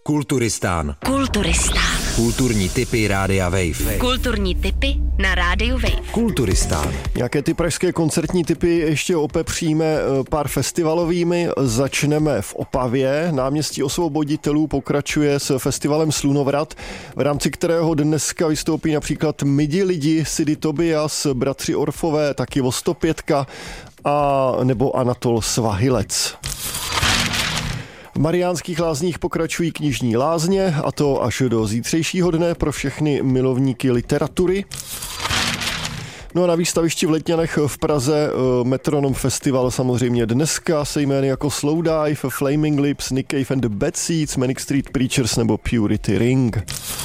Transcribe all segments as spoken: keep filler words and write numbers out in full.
Kulturistán. Kulturistán. Kulturní tipy Rádia Wave. Kulturní tipy na Rádiu Wave. Kulturistán. Jaké ty pražské koncertní tipy ještě opepříme pár festivalovými. Začneme v Opavě. Náměstí Osvoboditelů pokračuje s festivalem Slunovrat, v rámci kterého dneska vystoupí například Midi lidi, Sidy Tobias, Bratři Orfové, taky Vostopětka a nebo Anatol Svahilec. V Mariánských Lázních pokračují knižní lázně, a to až do zítřejšího dne pro všechny milovníky literatury. No a na výstavišti v Letňanech v Praze Metronom Festival samozřejmě dneska se jmény jako Slowdive, Flaming Lips, Nick Cave and the Bad Seeds, Manic Street Preachers nebo Purity Ring.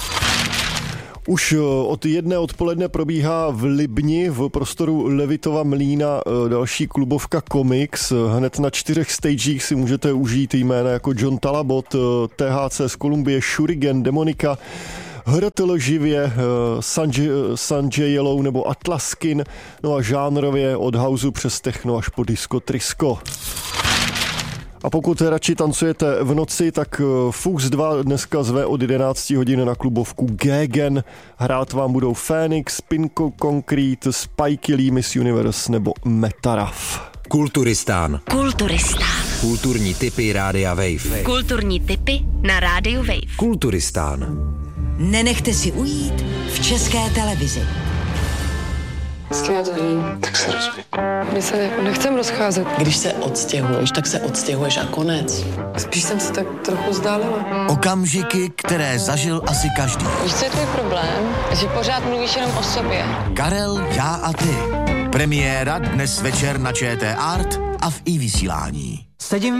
Už od jedné odpoledne probíhá v Libni v prostoru Levitova mlýna další klubovka Comics. Hned na čtyřech stagech si můžete užít jména jako John Talabot, T H C z Kolumbie, Shuriken, Demonika, H R T L živě, Sanjay, Sanjay Yellow nebo Atlaskin, no a žánrově od houseu přes techno až po disco trisko. A pokud radši tancujete v noci, tak Fuchs dva dneska zve od jedenácti hodin na klubovku Gegen. Hrát vám budou Phoenix, Pinko Concrete, Spike Lee, Miss Universe nebo Metaraf. Kulturistán. Kulturistán. Kulturní tipy Rádia Wave. Kulturní tipy na Rádiu Wave. Kulturistán. Nenechte si ujít v České televizi. S kým je to jiný? Tak se rozumí. My se jako nechcem rozcházet. Když se odstěhuješ, tak se odstěhuješ a konec. Spíš jsem se tak trochu vzdálila. Okamžiky, které zažil asi každý. Víš, co je tvůj problém? Že pořád mluvíš jenom o sobě. Karel, já a ty. Premiéra dnes večer na Č T Art a v i vysílání. Sedím